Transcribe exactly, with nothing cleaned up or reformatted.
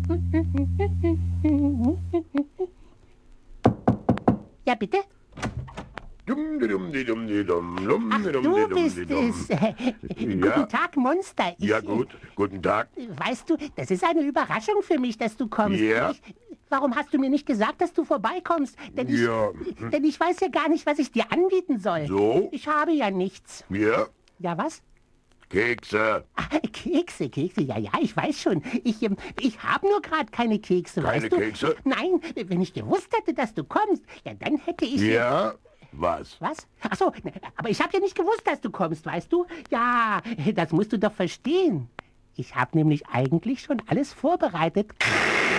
Ja, bitte? Ach, du bist es. Guten Ja. Tag, Monster. Ich, Ja, gut. Guten Tag. Weißt du, das ist eine Überraschung für mich, dass du kommst. Ja. Ich, warum hast du mir nicht gesagt, dass du vorbeikommst? Denn ich, Ja. denn ich weiß ja gar nicht, was ich dir anbieten soll. So? Ich habe ja nichts. Ja. Ja, was? Kekse. Ah, Kekse, Kekse, ja, ja, ich weiß schon. Ich, ähm, ich habe nur gerade keine Kekse, Keine weißt du? Kekse? Nein, wenn ich gewusst hätte, dass du kommst, ja, dann hätte ich... Ja. Was? Was? Ach so, ne, aber ich habe ja nicht gewusst, dass du kommst, weißt du? Ja, das musst du doch verstehen. Ich habe nämlich eigentlich schon alles vorbereitet.